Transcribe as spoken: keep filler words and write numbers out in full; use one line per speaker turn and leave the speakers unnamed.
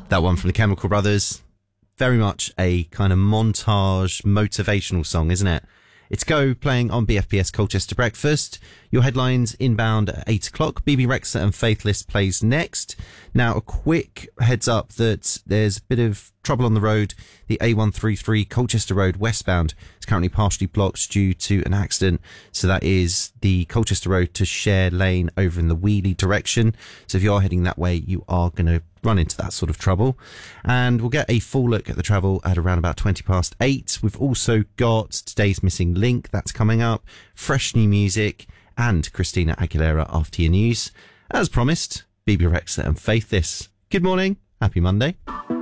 That one from the Chemical Brothers. Very much a kind of montage, motivational song, isn't it? It's Go, playing on B F P S Colchester Breakfast. Your headlines inbound at eight o'clock. B B Rexa and Faithless plays next. Now, a quick heads up that there's a bit of trouble on the road. The A one thirty-three Colchester Road westbound is currently partially blocked due to an accident. So that is the Colchester Road to Share Lane over in the Wheelie direction. So if you are heading that way, you are going to run into that sort of trouble. And we'll get a full look at the travel at around about twenty past eight. We've also got today's missing link that's coming up, fresh new music, and Christina Aguilera after your news. As promised, B B Rexa and Faithless. Good morning. Happy Monday.